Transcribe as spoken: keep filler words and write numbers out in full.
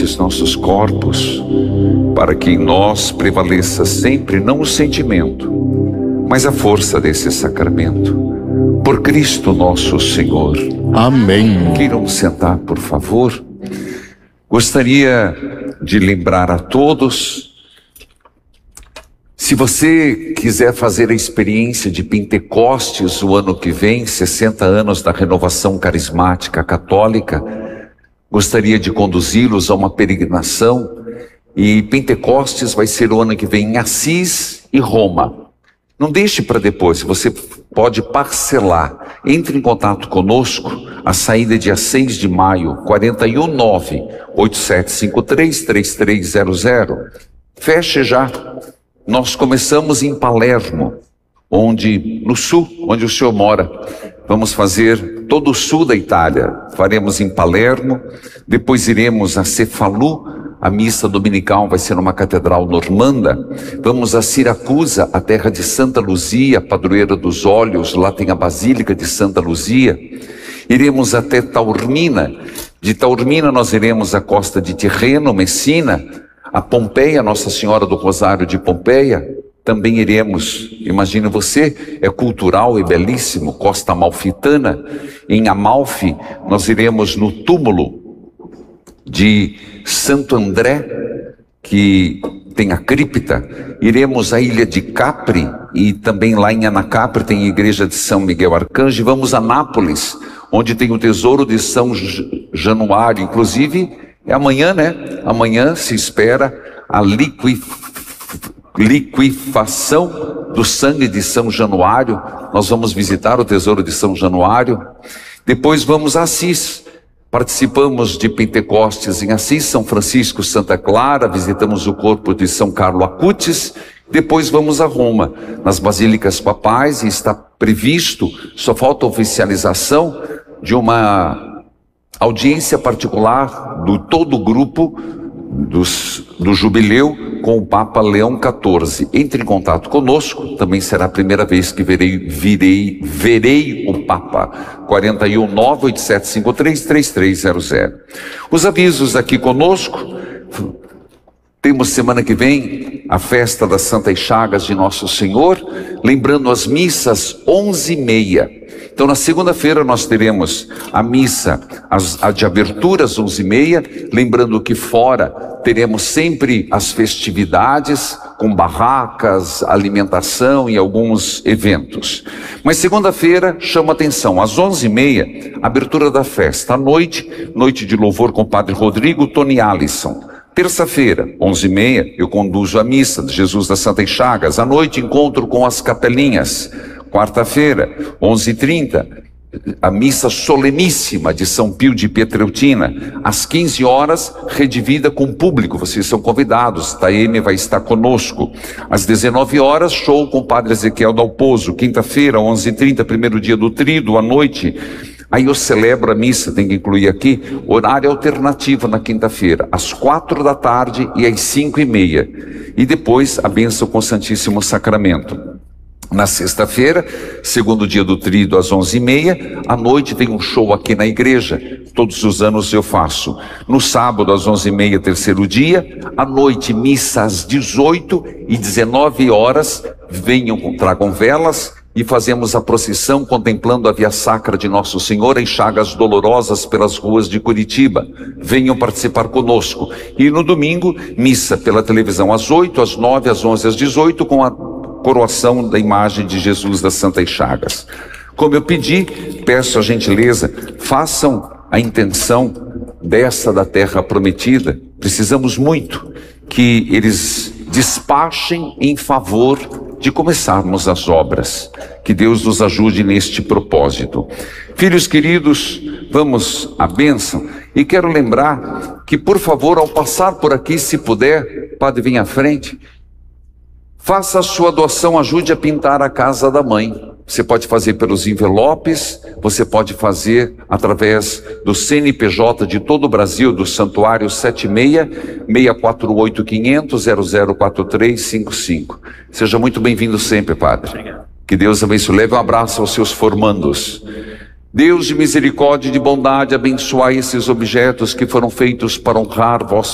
estes nossos corpos, para que em nós prevaleça sempre não o sentimento, mas a força desse sacramento. Por Cristo nosso Senhor. Amém. Queiram sentar, por favor. Gostaria de lembrar a todos, se você quiser fazer a experiência de Pentecostes o ano que vem, sessenta anos da renovação carismática católica, gostaria de conduzi-los a uma peregrinação, e Pentecostes vai ser o ano que vem em Assis e Roma. Não deixe para depois, você pode parcelar. Entre em contato conosco, a saída é dia seis de maio, quarenta e um nove, oito sete cinco três, três três zero zero. Feche já. Nós começamos em Palermo, onde, no sul, onde o senhor mora. Vamos fazer todo o sul da Itália. Faremos em Palermo, depois iremos a Cefalu. A missa dominical vai ser numa catedral normanda. Vamos a Siracusa, a terra de Santa Luzia, padroeira dos óleos. Lá tem a Basílica de Santa Luzia. Iremos até Taormina. De Taormina nós iremos à costa de Tirreno, Messina. A Pompeia, Nossa Senhora do Rosário de Pompeia. Também iremos, imagine você, é cultural e belíssimo, Costa Amalfitana. Em Amalfi nós iremos no túmulo de Santo André, que tem a cripta. Iremos à ilha de Capri, e também lá em Anacapri tem a igreja de São Miguel Arcanjo. Vamos a Nápoles, onde tem o tesouro de São Januário. Inclusive, é amanhã, né? Amanhã se espera a liquif... liquefação do sangue de São Januário. Nós vamos visitar o tesouro de São Januário. Depois vamos a Assis. Participamos de Pentecostes em Assis, São Francisco, Santa Clara, visitamos o corpo de São Carlo Acutis. Depois vamos a Roma, nas basílicas papais, e está previsto, só falta oficialização, de uma audiência particular do todo o grupo dos, do jubileu com o Papa Leão quatorze. Entre em contato conosco, também será a primeira vez que verei, virei, verei o Papa. quarenta e um nove, oito sete cinco três, três três zero zero. Os avisos aqui conosco. Temos semana que vem a festa das Santas Chagas de Nosso Senhor, lembrando as missas onze e meia. Então na segunda-feira nós teremos a missa, as, a de abertura às onze e meia, lembrando que fora teremos sempre as festividades, com barracas, alimentação e alguns eventos. Mas segunda-feira, chama atenção, às onze e meia, abertura da festa. À noite, noite de louvor com o Padre Rodrigo Tony Alisson. Terça-feira, onze e meia, eu conduzo a missa de Jesus das Santas Chagas. À noite, encontro com as capelinhas. Quarta-feira, onze e trinta, a missa soleníssima de São Pio de Pietreutina. Às quinze horas, redivida com público, vocês são convidados. Taeme vai estar conosco. Às dezenove horas, show com o Padre Ezequiel Dalpozo. Quinta-feira, onze e trinta, primeiro dia do tríduo, à noite. Aí eu celebro a missa, tem que incluir aqui, horário alternativo na quinta-feira, às quatro da tarde e às cinco e meia. E depois a bênção com o Santíssimo Sacramento. Na sexta-feira, segundo dia do tríduo, às onze e meia, à noite tem um show aqui na igreja, todos os anos eu faço. No sábado, às onze e meia, terceiro dia, à noite, missa às dezoito e dezenove horas, venham, tragam velas, e fazemos a procissão contemplando a via sacra de Nosso Senhor em Chagas Dolorosas pelas ruas de Curitiba. Venham participar conosco. E no domingo, missa pela televisão às oito, às nove, às onze, às dezoito, com a coroação da imagem de Jesus das Santas Chagas. Como eu pedi, peço a gentileza, façam a intenção dessa da terra prometida. Precisamos muito que eles despachem em favor de começarmos as obras. Que Deus nos ajude neste propósito. Filhos queridos, vamos à bênção. E quero lembrar que, por favor, ao passar por aqui, se puder, Padre, vem à frente. Faça a sua doação, ajude a pintar a casa da mãe. Você pode fazer pelos envelopes, você pode fazer através do C N P J de todo o Brasil, do Santuário sete seis, seis quatro oito, quinhentos, zero zero quatro três cinco cinco. Seja muito bem-vindo sempre, Padre. Obrigado. Que Deus abençoe. Leve um abraço aos seus formandos. Deus de misericórdia e de bondade, abençoai esses objetos que foram feitos para honrar vosso